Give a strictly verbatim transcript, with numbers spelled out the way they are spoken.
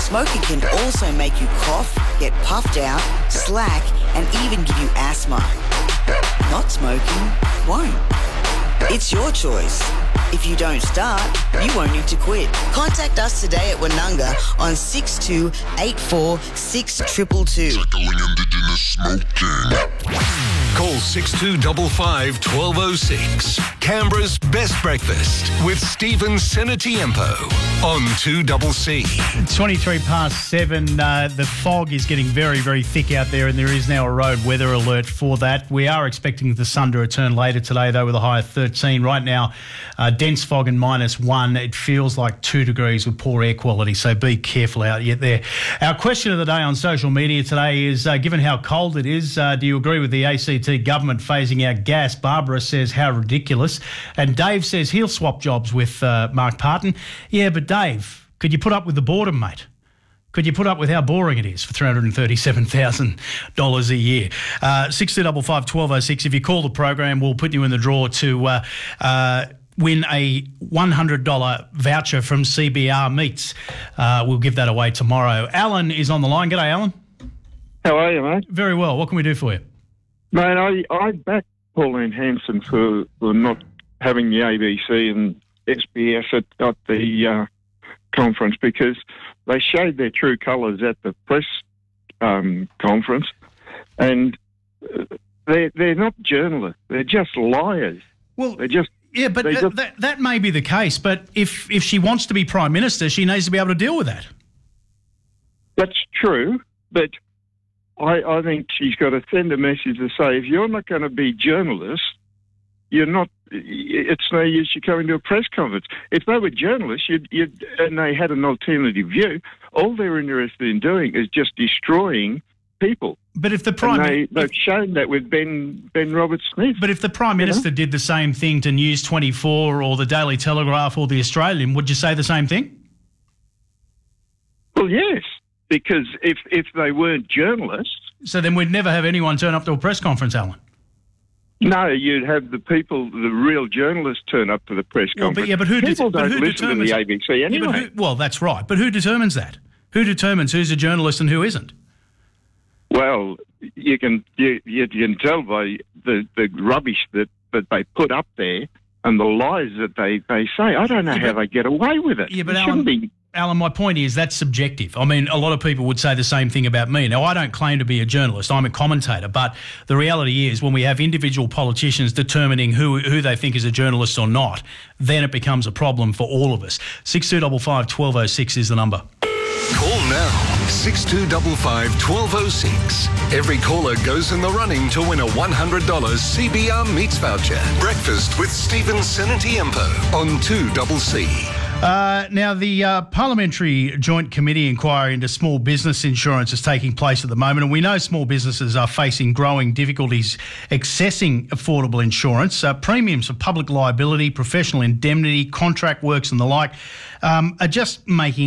Smoking can also make you cough, get puffed out, slack, and even give you asthma. Not smoking won't. It's your choice. If you don't start, you won't need to quit. Contact us today at Wananga on six two eight four six two two two. Tackling Indigenous smoking. Call six two five five, one two zero six. Canberra's Best Breakfast with Stephen Senatiempo on two C C. twenty-three past seven. Uh, the fog is getting very, very thick out there, and there is now a road weather alert for that. We are expecting the sun to return later today, though, with a high of thirteen. Right now, uh, dense fog and minus one. It feels like two degrees with poor air quality, so be careful out yet there. Our question of the day on social media today is, uh, given how cold it is, uh, do you agree with the A C T government phasing out gas? Barbara says, how ridiculous. And Dave says he'll swap jobs with uh, Mark Parton. Yeah, but Dave, could you put up with the boredom, mate? Could you put up with how boring it is for three hundred thirty-seven thousand dollars a year? Uh, six two five five, one two zero six. If you call the program, we'll put you in the draw to uh, uh, win a one hundred dollars voucher from C B R Meats. Uh, we'll give that away tomorrow. Alan is on the line. G'day, Alan. How are you, mate? Very well. What can we do for you? Mate, I, I back Pauline Hanson for, for not having the A B C and S B S at, at the uh, conference, because they showed their true colours at the press um, conference, and uh, they're, they're not journalists. They're just liars. Well, they're just... Yeah, but they th- just, that, that may be the case, but if, if she wants to be Prime Minister, she needs to be able to deal with that. That's true, but I, I think she's got to send a message to say, if you're not going to be journalists, you're not. It's no use you coming to a press conference. If they were journalists, you'd, you'd, and they had an alternative view, all they're interested in doing is just destroying people. But if the prime, and they, if, they've shown that with Ben Ben Roberts-Smith. But if the Prime Minister you know? did the same thing to News twenty-four or the Daily Telegraph or the Australian, would you say the same thing? Well, yes, because if if they weren't journalists, so then we'd never have anyone turn up to a press conference, Alan. No, you'd have the people, the real journalists, turn up to the press well, conference. But, yeah, but who, people but don't who listen to the A B C anyway. Yeah, who, well, that's right. But who determines that? Who determines who's a journalist and who isn't? Well, you can you, you can tell by the, the rubbish that, that they put up there and the lies that they, they say. I don't know yeah, how but, they get away with it. Yeah, but it Alan, be. Alan, my point is that's subjective. I mean, a lot of people would say the same thing about me. Now, I don't claim to be a journalist. I'm a commentator. But the reality is when we have individual politicians determining who who they think is a journalist or not, then it becomes a problem for all of us. six two five five, one two zero six is the number. Call now, six two five five, one two zero six. Every caller goes in the running to win a one hundred dollars C B R Meats voucher. Breakfast with Stephen Senatiempo on two C C. Uh, now, the uh, Parliamentary Joint Committee inquiry into small business insurance is taking place at the moment, and we know small businesses are facing growing difficulties accessing affordable insurance. Uh, premiums for public liability, professional indemnity, contract works and the like um, are just making